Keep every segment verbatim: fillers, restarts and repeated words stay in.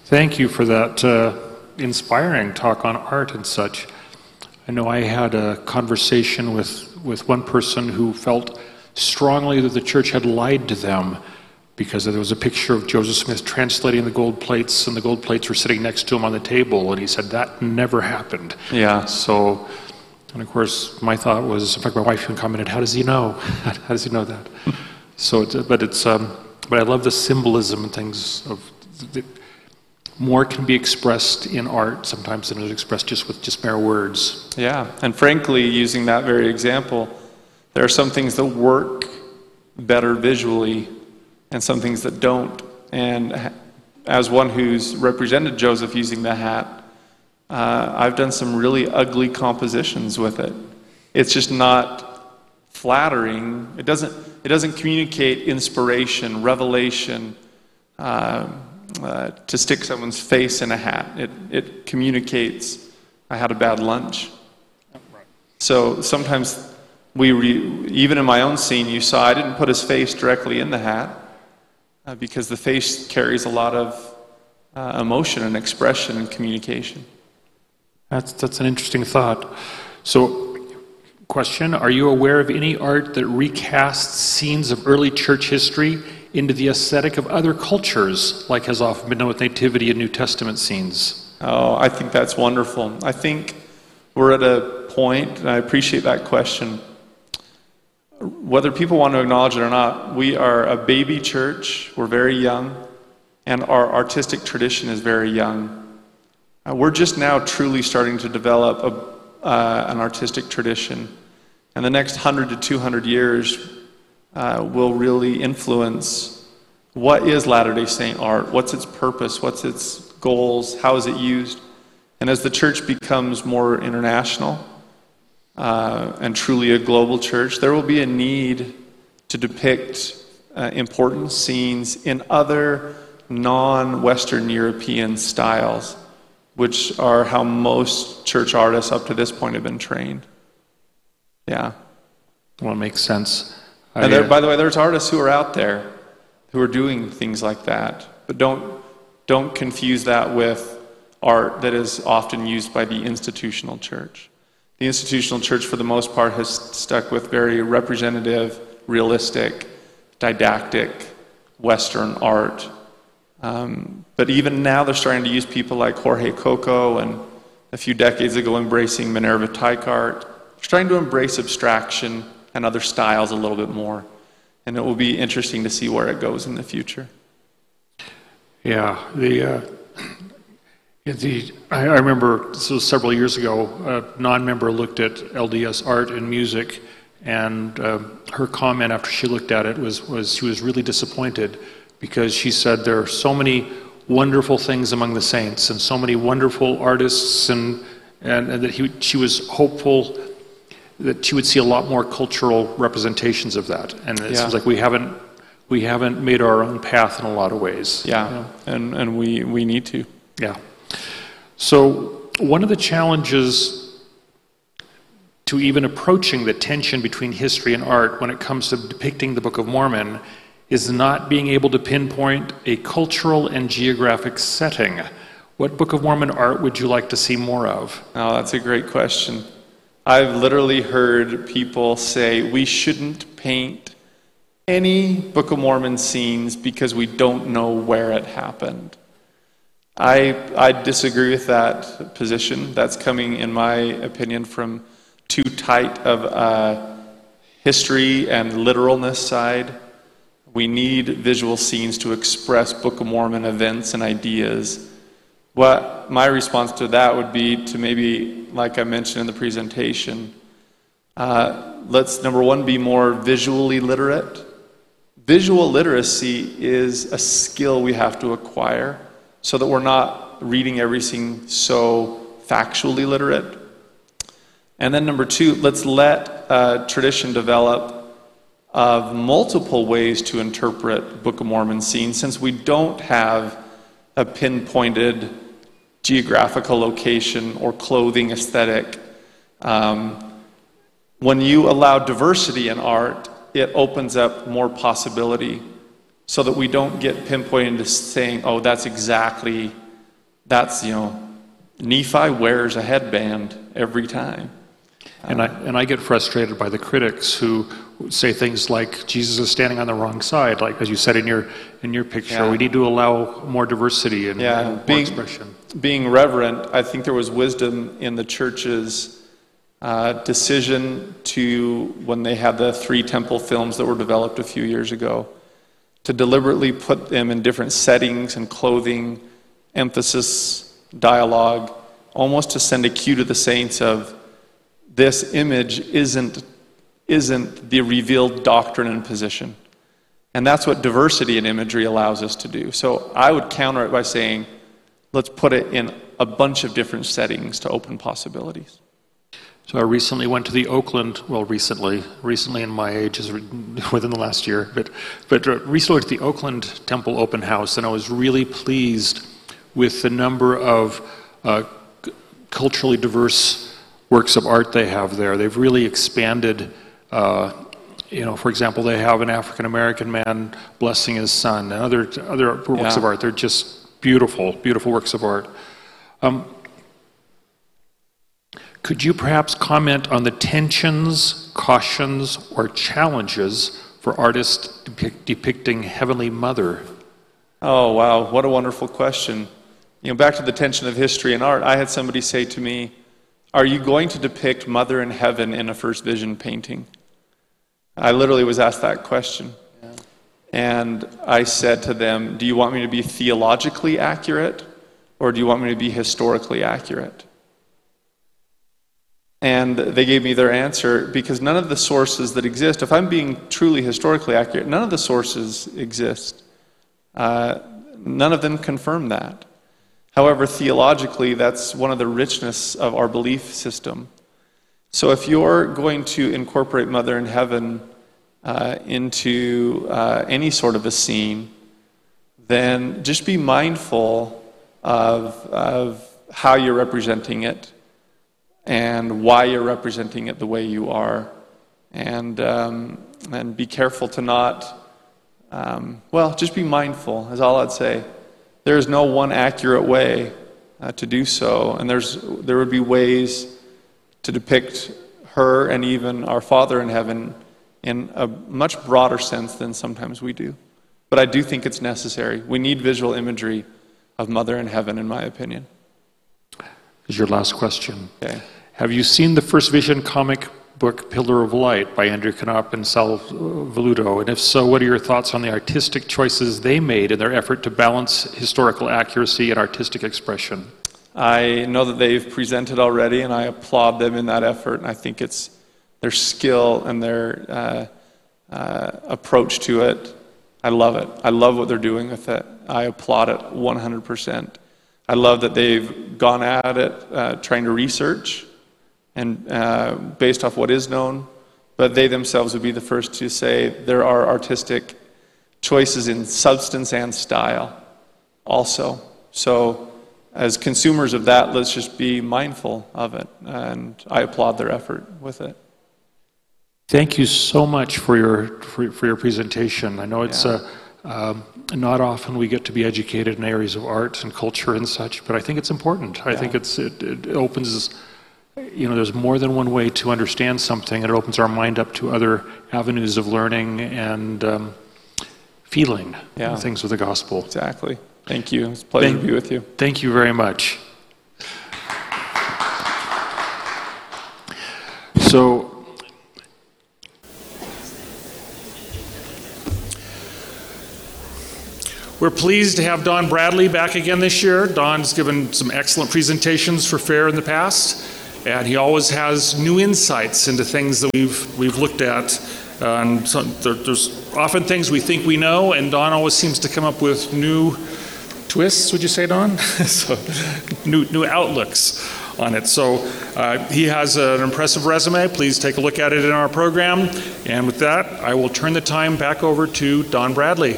Thank you for that uh, inspiring talk on art and such. I know I had a conversation with, with one person who felt strongly that the church had lied to them because there was a picture of Joseph Smith translating the gold plates, and the gold plates were sitting next to him on the table, and he said that never happened. Yeah. So, and of course, my thought was, in fact, my wife even commented, how does he know? How does he know that? So, it's, but it's, um, but I love the symbolism and things of, the, more can be expressed in art sometimes than is expressed just with just mere words. Yeah, and frankly, using that very example, there are some things that work better visually and some things that don't. And as one who's represented Joseph using the hat, uh, I've done some really ugly compositions with it. It's just not flattering. It doesn't, it doesn't communicate inspiration, revelation, uh, uh, to stick someone's face in a hat. It, it communicates, I had a bad lunch. So sometimes we, re, even in my own scene, you saw I didn't put his face directly in the hat uh, because the face carries a lot of uh, emotion and expression and communication. That's, that's an interesting thought. So, question, are you aware of any art that recasts scenes of early church history into the aesthetic of other cultures, like has often been done with Nativity and New Testament scenes? Oh, I think that's wonderful. I think we're at a point, and I appreciate that question. Whether people want to acknowledge it or not, we are a baby church. We're very young, and our artistic tradition is very young. Uh, we're just now truly starting to develop a, uh, an artistic tradition. And the next one hundred to two hundred years uh, will really influence what is Latter-day Saint art, what's its purpose, what's its goals, how is it used. And as the church becomes more international uh, and truly a global church, there will be a need to depict uh, important scenes in other non-Western European styles, which are how most church artists up to this point have been trained. Yeah. Well, it makes sense. And there, by the way, there's artists who are out there who are doing things like that. But don't, don't confuse that with art that is often used by the institutional church. The institutional church, for the most part, has stuck with very representative, realistic, didactic, Western art. Um, but even now they're starting to use people like Jorge Coco, and a few decades ago embracing Minerva Teichart. They're starting to embrace abstraction and other styles a little bit more. And it will be interesting to see where it goes in the future. Yeah, the, uh, the I, I remember, this was several years ago, a non-member looked at L D S art and music, and uh, her comment after she looked at it was, was she was really disappointed, because she said there are so many wonderful things among the saints and so many wonderful artists, and, and, and that he, she was hopeful that she would see a lot more cultural representations of that. And it yeah. seems like we haven't, we haven't made our own path in a lot of ways. Yeah, you know? and, and we, we need to. Yeah. So one of the challenges to even approaching the tension between history and art when it comes to depicting the Book of Mormon is not being able to pinpoint a cultural and geographic setting. What Book of Mormon art would you like to see more of? Oh, that's a great question. I've literally heard people say we shouldn't paint any Book of Mormon scenes because we don't know where it happened. I, I disagree with that position. That's coming, in my opinion, from too tight of a history and literalness side. We need visual scenes to express Book of Mormon events and ideas. What my response to that would be to maybe, like I mentioned in the presentation, uh, let's, number one, be more visually literate. Visual literacy is a skill we have to acquire so that we're not reading everything so factually literate. And then number two, let's let uh, tradition develop of multiple ways to interpret Book of Mormon scenes, since we don't have a pinpointed geographical location or clothing aesthetic. Um, when you allow diversity in art, it opens up more possibility so that we don't get pinpointed into saying, oh, that's exactly that's, you know, Nephi wears a headband every time. And I, and I get frustrated by the critics who say things like Jesus is standing on the wrong side, like as you said in your in your picture. Yeah. We need to allow more diversity and, Yeah, and more being, expression. being reverent, I think there was wisdom in the church's uh, decision to, when they had the three temple films that were developed a few years ago, to deliberately put them in different settings and clothing, emphasis, dialogue, almost to send a cue to the saints of, this image isn't, isn't the revealed doctrine and position. And that's what diversity in imagery allows us to do. So I would counter it by saying, let's put it in a bunch of different settings to open possibilities. So I recently went to the Oakland, well recently, recently in my age is within the last year, but, but recently went to the Oakland Temple Open House, and I was really pleased with the number of uh, culturally diverse works of art they have there. They've really expanded, uh, you know, for example, they have an African-American man blessing his son, and other, other works Yeah. of art. They're just beautiful, beautiful works of art. Um, could you perhaps comment on the tensions, cautions, or challenges for artists depict, depicting Heavenly Mother? Oh, wow, what a wonderful question. You know, back to the tension of history and art, I had somebody say to me, are you going to depict Mother in heaven in a First Vision painting? I literally was asked that question. Yeah. And I said to them, do you want me to be theologically accurate, or do you want me to be historically accurate? And they gave me their answer, because none of the sources that exist, if I'm being truly historically accurate, none of the sources exist. Uh, none of them confirm that. However, theologically, that's one of the richness of our belief system. So if you're going to incorporate Mother in Heaven uh, into uh, any sort of a scene, then just be mindful of, of how you're representing it and why you're representing it the way you are. And, um, and be careful to not, um, well, just be mindful, is all I'd say. There is no one accurate way uh, to do so, and there's there would be ways to depict her and even our Father in heaven in a much broader sense than sometimes we do. But I do think it's necessary. We need visual imagery of Mother in heaven, in my opinion. Is your last question. Okay. Have you seen the First Vision comic book Pillar of Light by Andrew Knopp and Sal Velluto? And if so, what are your thoughts on the artistic choices they made in their effort to balance historical accuracy and artistic expression? I know that they've presented already, and I applaud them in that effort. And I think it's their skill and their uh, uh, approach to it. I love it. I love what they're doing with it. I applaud it one hundred percent. I love that they've gone at it uh, trying to research and uh, based off what is known, but they themselves would be the first to say there are artistic choices in substance and style also. So as consumers of that, let's just be mindful of it, and I applaud their effort with it. Thank you so much for your for, for your presentation. I know it's Yeah. uh, um, not often we get to be educated in areas of art and culture and such, but I think it's important. I Yeah. think it's it, it opens, you know, there's more than one way to understand something, and it opens our mind up to other avenues of learning and um, feeling Yeah. things with the gospel. Exactly. Thank you. It's a pleasure Thank- to be with you. Thank you very much. So, we're pleased to have Don Bradley back again this year. Don's given some excellent presentations for FAIR in the past, and he always has new insights into things that we've we've looked at. Uh, and so there, there's often things we think we know, and Don always seems to come up with new twists, would you say, Don? so, new new outlooks on it. So uh, he has an impressive resume. Please take a look at it in our program. And with that, I will turn the time back over to Don Bradley.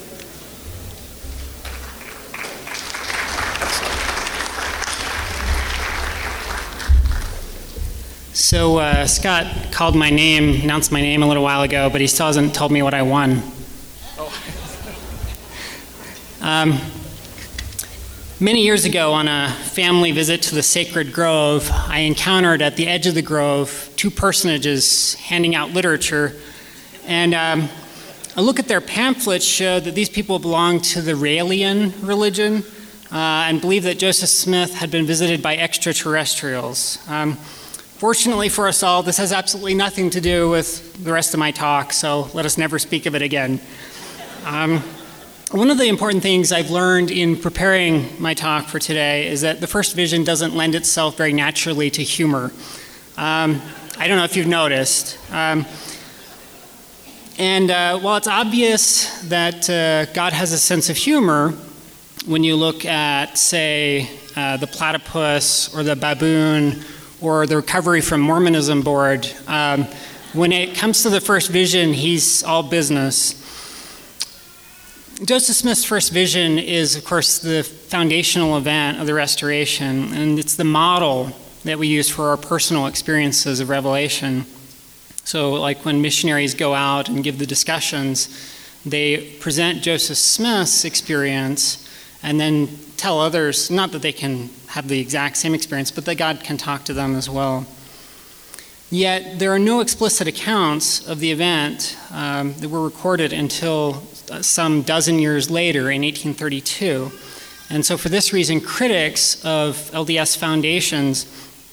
So uh, Scott called my name, announced my name a little while ago, but he still hasn't told me what I won. Oh. um, Many years ago, on a family visit to the Sacred Grove, I encountered at the edge of the grove two personages handing out literature. And um, a look at their pamphlets showed that these people belonged to the Raelian religion uh, and believed that Joseph Smith had been visited by extraterrestrials. Um, fortunately for us all, this has absolutely nothing to do with the rest of my talk, so let us never speak of it again. Um, One of the important things I've learned in preparing my talk for today is that the first vision doesn't lend itself very naturally to humor. Um, I don't know if you've noticed. Um, and uh, while it's obvious that uh, God has a sense of humor, when you look at, say, uh, the platypus or the baboon or the Recovery from Mormonism board, um, when it comes to the first vision, he's all business. Joseph Smith's first vision is, of course, the foundational event of the Restoration, and it's the model that we use for our personal experiences of Revelation. So, like when missionaries go out and give the discussions, they present Joseph Smith's experience and then tell others, not that they can have the exact same experience, but that God can talk to them as well. Yet, there are no explicit accounts of the event um, that were recorded until some dozen years later in eighteen thirty-two. And so for this reason, critics of L D S foundations,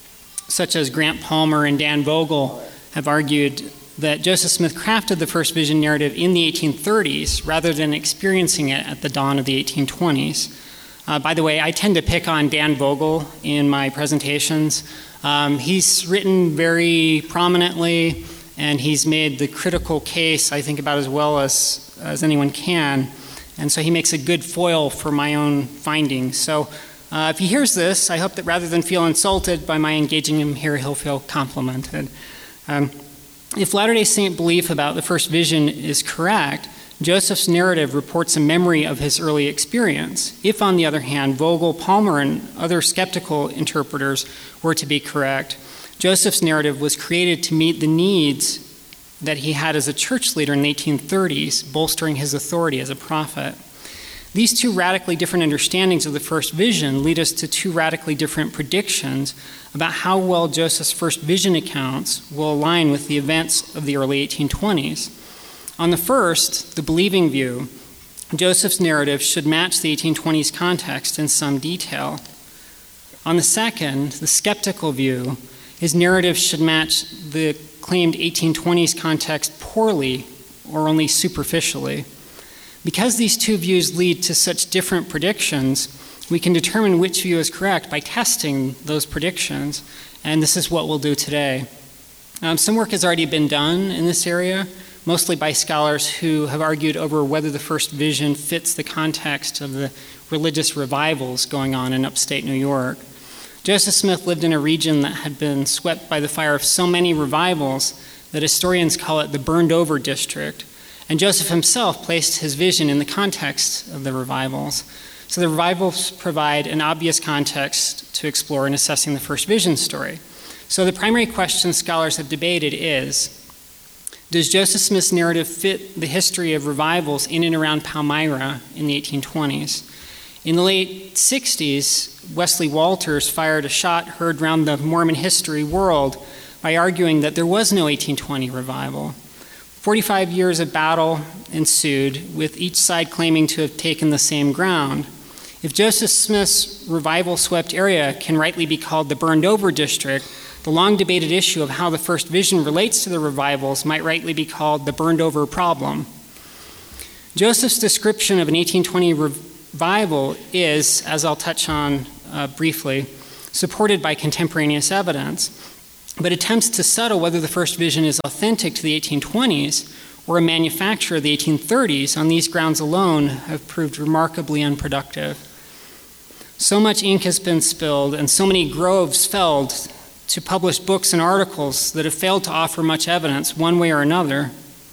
such as Grant Palmer and Dan Vogel, have argued that Joseph Smith crafted the first vision narrative in the eighteen thirties rather than experiencing it at the dawn of the eighteen twenties. Uh, by the way, I tend to pick on Dan Vogel in my presentations. Um, he's written very prominently, and he's made the critical case, I think, about as well as, as anyone can. And so he makes a good foil for my own findings. So uh, if he hears this, I hope that rather than feel insulted by my engaging him here, he'll feel complimented. Um, if Latter-day Saint belief about the first vision is correct, Joseph's narrative reports a memory of his early experience. If, on the other hand, Vogel, Palmer, and other skeptical interpreters were to be correct, Joseph's narrative was created to meet the needs that he had as a church leader in the eighteen thirties, bolstering his authority as a prophet. These two radically different understandings of the first vision lead us to two radically different predictions about how well Joseph's first vision accounts will align with the events of the early eighteen twenties. On the first, the believing view, Joseph's narrative should match the eighteen twenties context in some detail. On the second, the skeptical view, his narrative should match the claimed eighteen twenties context poorly or only superficially. Because these two views lead to such different predictions, we can determine which view is correct by testing those predictions, and this is what we'll do today. Um, some work has already been done in this area, mostly by scholars who have argued over whether the first vision fits the context of the religious revivals going on in upstate New York. Joseph Smith lived in a region that had been swept by the fire of so many revivals that historians call it the burned over district. And Joseph himself placed his vision in the context of the revivals. So the revivals provide an obvious context to explore in assessing the first vision story. So the primary question scholars have debated is, does Joseph Smith's narrative fit the history of revivals in and around Palmyra in the eighteen twenties? In the late sixties, Wesley Walters fired a shot heard round the Mormon history world by arguing that there was no eighteen twenty revival. forty-five years of battle ensued, with each side claiming to have taken the same ground. If Joseph Smith's revival-swept area can rightly be called the burned-over district, the long-debated issue of how the first vision relates to the revivals might rightly be called the burned-over problem. Joseph's description of an eighteen twenty revival is, as I'll touch on uh, briefly, supported by contemporaneous evidence, but attempts to settle whether the first vision is authentic to the eighteen twenties or a manufacture of the eighteen thirties on these grounds alone have proved remarkably unproductive. So much ink has been spilled and so many groves felled to publish books and articles that have failed to offer much evidence one way or another.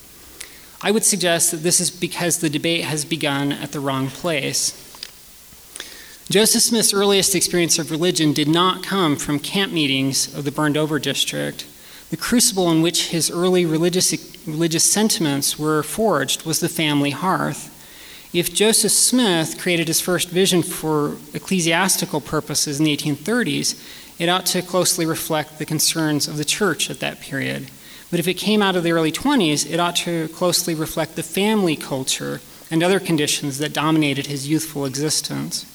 I would suggest that this is because the debate has begun at the wrong place. Joseph Smith's earliest experience of religion did not come from camp meetings of the burned-over district. The crucible in which his early religious, religious sentiments were forged was the family hearth. If Joseph Smith created his first vision for ecclesiastical purposes in the eighteen thirties, it ought to closely reflect the concerns of the church at that period. But if it came out of the early twenties, it ought to closely reflect the family culture and other conditions that dominated his youthful existence.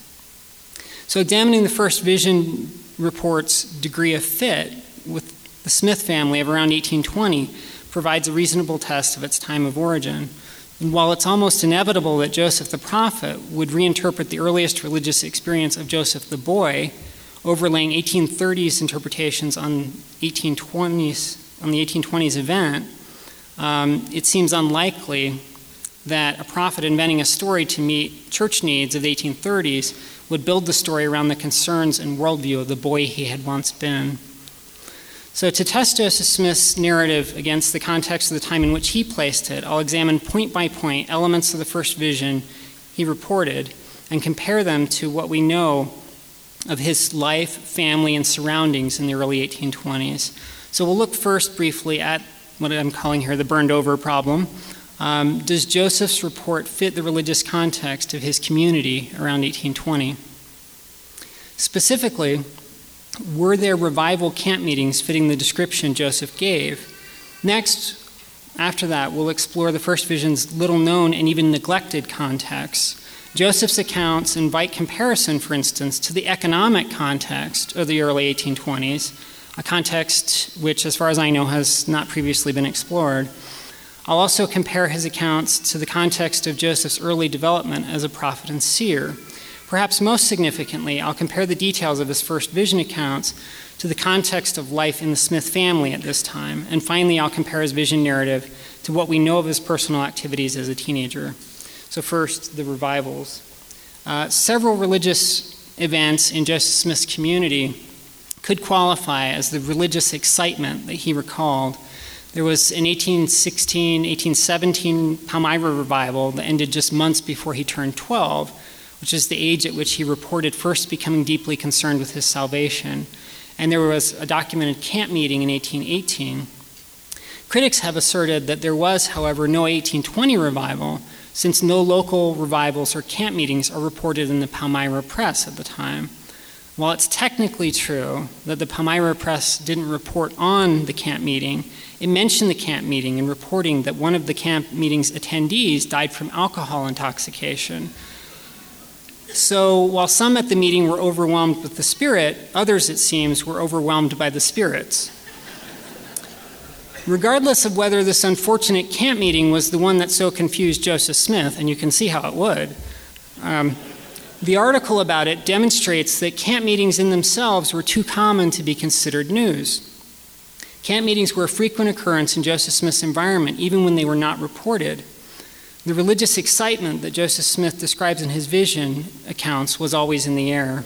So examining the first vision report's degree of fit with the Smith family of around eighteen twenty provides a reasonable test of its time of origin. And while it's almost inevitable that Joseph the prophet would reinterpret the earliest religious experience of Joseph the boy, overlaying eighteen thirties interpretations on eighteen twenties on the eighteen twenties event, um, it seems unlikely that a prophet inventing a story to meet church needs of the eighteen thirties would build the story around the concerns and worldview of the boy he had once been. So to test Joseph Smith's narrative against the context of the time in which he placed it, I'll examine point by point elements of the first vision he reported and compare them to what we know of his life, family, and surroundings in the early eighteen twenties. So we'll look first briefly at what I'm calling here the burned over problem. Um, does Joseph's report fit the religious context of his community around eighteen twenty? Specifically, were there revival camp meetings fitting the description Joseph gave? Next, after that, we'll explore the first vision's little-known and even neglected context. Joseph's accounts invite comparison, for instance, to the economic context of the early eighteen twenties, a context which, as far as I know, has not previously been explored. I'll also compare his accounts to the context of Joseph's early development as a prophet and seer. Perhaps most significantly, I'll compare the details of his first vision accounts to the context of life in the Smith family at this time. And finally, I'll compare his vision narrative to what we know of his personal activities as a teenager. So first, the revivals. Uh, several religious events in Joseph Smith's community could qualify as the religious excitement that he recalled. There was an eighteen sixteen, eighteen seventeen Palmyra revival that ended just months before he turned twelve, which is the age at which he reported first becoming deeply concerned with his salvation. And there was a documented camp meeting in eighteen eighteen. Critics have asserted that there was, however, no eighteen twenty revival, since no local revivals or camp meetings are reported in the Palmyra Press at the time. While it's technically true that the Palmyra Press didn't report on the camp meeting, it mentioned the camp meeting in reporting that one of the camp meeting's attendees died from alcohol intoxication. So while some at the meeting were overwhelmed with the Spirit, others, it seems, were overwhelmed by the spirits. Regardless of whether this unfortunate camp meeting was the one that so confused Joseph Smith, and you can see how it would, um, the article about it demonstrates that camp meetings in themselves were too common to be considered news. Camp meetings were a frequent occurrence in Joseph Smith's environment, even when they were not reported. The religious excitement that Joseph Smith describes in his vision accounts was always in the air.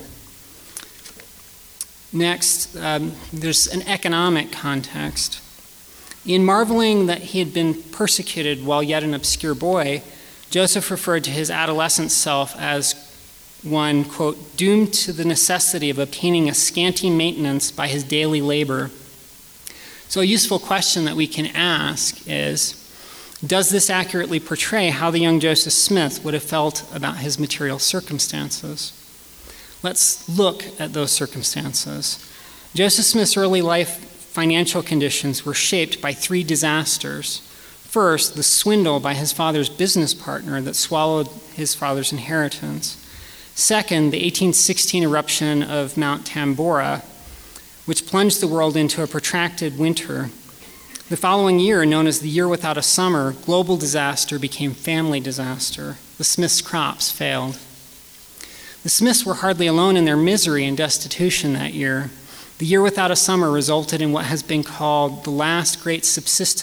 Next, um, there's an economic context. In marveling that he had been persecuted while yet an obscure boy, Joseph referred to his adolescent self as one, quote, doomed to the necessity of obtaining a scanty maintenance by his daily labor. So a useful question that we can ask is, does this accurately portray how the young Joseph Smith would have felt about his material circumstances? Let's look at those circumstances. Joseph Smith's early life financial conditions were shaped by three disasters. First, the swindle by his father's business partner that swallowed his father's inheritance. Second, the eighteen sixteen eruption of Mount Tambora, which plunged the world into a protracted winter. The following year, known as the Year Without a Summer, global disaster became family disaster. The Smiths' crops failed. The Smiths were hardly alone in their misery and destitution that year. The Year Without a Summer resulted in what has been called the last great subsistence